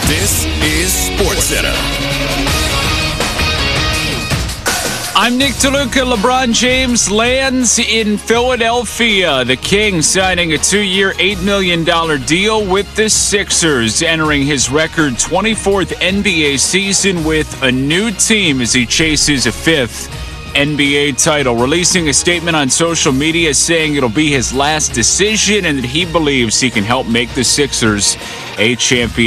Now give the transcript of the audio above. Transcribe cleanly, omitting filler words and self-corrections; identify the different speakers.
Speaker 1: This is SportsCenter.
Speaker 2: I'm Nick DeLuca. LeBron James lands in Philadelphia. The King signing a 2-year, $8 million deal with the Sixers, entering his record 24th NBA season with a new team as he chases a 5th NBA title. Releasing a statement on social media saying it'll be his last decision and that he believes he can help make the Sixers a champion.